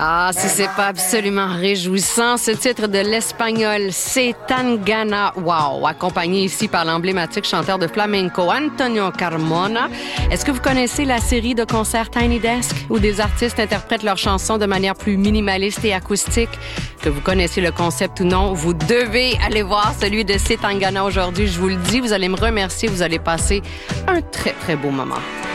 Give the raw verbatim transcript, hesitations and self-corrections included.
Ah, si c'est pas absolument réjouissant, ce titre de l'espagnol Zetangana, wow, accompagné ici par l'emblématique chanteur de flamenco Antonio Carmona. Est-ce que vous connaissez la série de concerts Tiny Desk, où des artistes interprètent leurs chansons de manière plus minimaliste et acoustique? Que vous connaissez le concept ou non, vous devez aller voir celui de Zetangana aujourd'hui, je vous le dis, vous allez me remercier, vous allez passer un très, très beau moment.